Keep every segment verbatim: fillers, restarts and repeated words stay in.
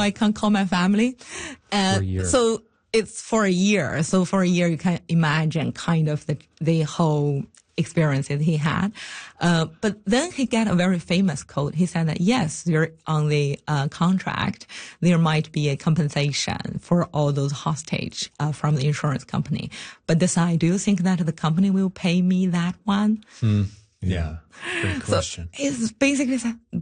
I can't call my family. Uh, For a year. So it's for a year. So for a year, you can imagine kind of the, the whole experience that he had. Uh, but then he got a very famous quote. He said that, yes, you're on the uh, contract. There might be a compensation for all those hostage uh, from the insurance company. But this, I do think that the company will pay me that one. Hmm. Yeah. Good question. So it's basically,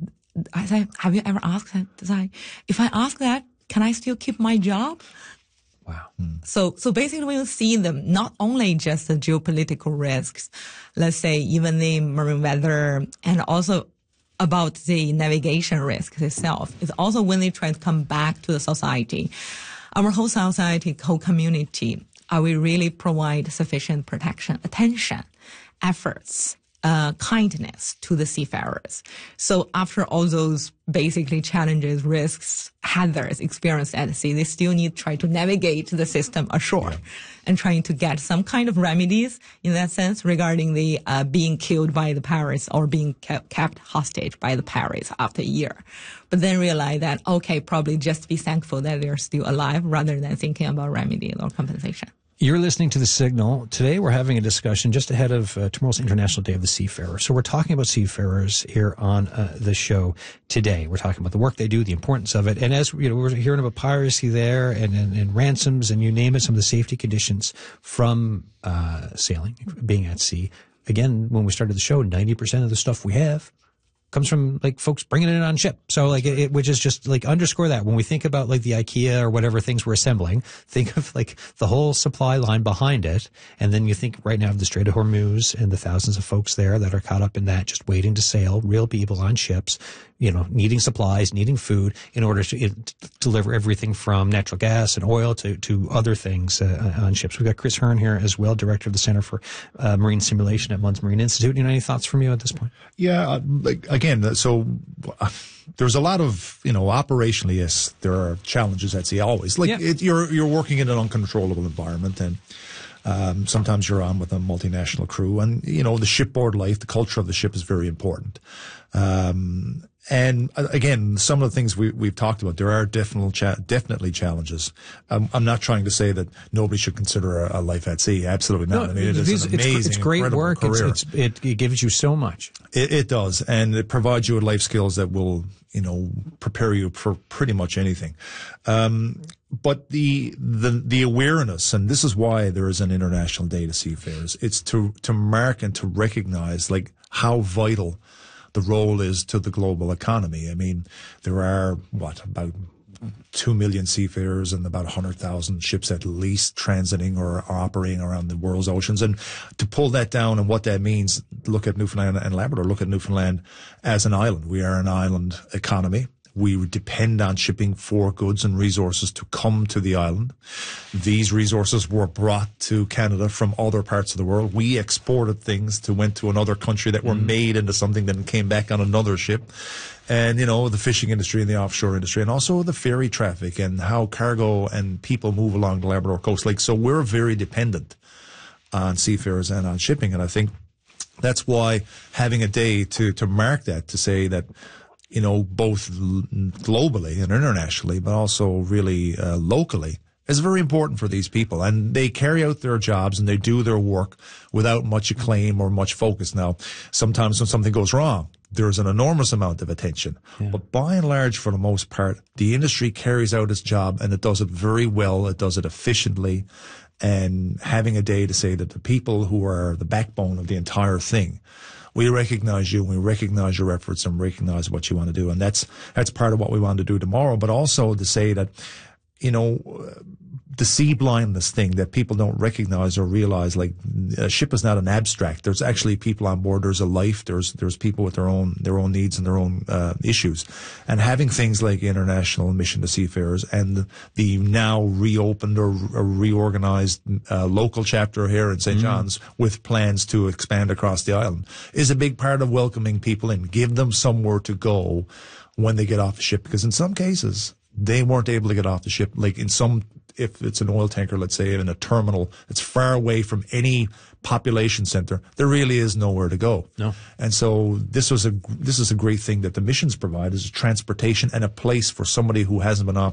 I said, have you ever asked that? Does I, if I ask that, can I still keep my job? Wow. Mm. So, so basically we'll see them, not only just the geopolitical risks, let's say even the marine weather and also about the navigation risk itself. It's also when they try to come back to the society, our whole society, whole community, are we really provide sufficient protection, attention, efforts, Uh, kindness to the seafarers. So after all those basically challenges, risks, hazards experienced at sea, they still need to try to navigate the system ashore yeah. and trying to get some kind of remedies in that sense regarding the uh, being killed by the pirates or being kept, kept hostage by the pirates after a year. But then realize that, okay, probably just be thankful that they're still alive rather than thinking about remedies or compensation. You're listening to The Signal. Today we're having a discussion just ahead of uh, tomorrow's International Day of the Seafarer. So we're talking about seafarers here on uh, the show today. We're talking about the work they do, the importance of it. And as you know, we're hearing about piracy there and, and, and ransoms and you name it, some of the safety conditions from uh, sailing, being at sea. Again, when we started the show, ninety percent of the stuff we have comes from like folks bringing it in on ship. So like it, which is just like underscore that when we think about like the IKEA or whatever things we're assembling, think of like the whole supply line behind it. And then you think right now of the Strait of Hormuz and the thousands of folks there that are caught up in that, just waiting to sail, real people on ships, you know, needing supplies, needing food in order to it, deliver everything from natural gas and oil to, to other things uh, on ships. We've got Chris Hearn here as well, director of the Center for uh, Marine Simulation at Munns Marine Institute. You know, any thoughts from you at this point? Yeah, uh, again, so uh, there's a lot of, you know, operationally, yes, there are challenges at sea always. Like yeah. it, you're you're working in an uncontrollable environment, and um, sometimes you're on with a multinational crew, and you know the shipboard life, the culture of the ship is very important. Um, And again, some of the things we, we've talked about, there are definitely, cha- definitely challenges. Um, I'm not trying to say that nobody should consider a, a life at sea. Absolutely not. No, I mean, it is an amazing, it's, it's great work. Career. It's, it's, it, it gives you so much. It, it does, and it provides you with life skills that will, you know, prepare you for pretty much anything. Um, but the the the awareness, and this is why there is an International Day to Seafarers. It's to to mark and to recognize like how vital the role is to the global economy. I mean, there are, what, about two million seafarers and about one hundred thousand ships at least transiting or, or operating around the world's oceans. And to pull that down and what that means, look at Newfoundland and Labrador, look at Newfoundland as an island. We are an island economy. We depend on shipping for goods and resources to come to the island. These resources were brought to Canada from other parts of the world. We exported things to went to another country that were mm. made into something that came back on another ship. And, you know, the fishing industry and the offshore industry, and also the ferry traffic and how cargo and people move along the Labrador coast. Like, so we're very dependent on seafarers and on shipping. And I think that's why having a day to, to mark that, to say that, you know, both globally and internationally, but also really uh, locally, is very important for these people. And they carry out their jobs and they do their work without much acclaim or much focus. Now, sometimes when something goes wrong, there's an enormous amount of attention. Yeah. But by and large, for the most part, the industry carries out its job and it does it very well. It does it efficiently. And having a day to say that the people who are the backbone of the entire thing, we recognize you, we recognize your efforts and recognize what you want to do. And that's, that's part of what we want to do tomorrow, but also to say that, you know, the sea blindness thing that people don't recognize or realize, like a ship is not an abstract. There's actually people on board. There's a life. There's, there's people with their own, their own needs and their own, uh, issues. And having things like International Mission to Seafarers and the, the now reopened or, or reorganized, uh, local chapter here in Saint Mm-hmm. John's with plans to expand across the island is a big part of welcoming people in. Give them somewhere to go when they get off the ship, because in some cases, they weren't able to get off the ship. Like in some, if it's an oil tanker, let's say in a terminal, it's far away from any population center. There really is nowhere to go. No. And so this was a, this is a great thing that the missions provide, is a transportation and a place for somebody who hasn't been off